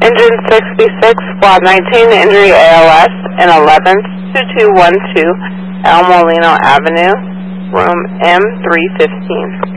Engine 66, Squad 19, injury ALS, in 11th, 2212 El Molino Avenue, room M315.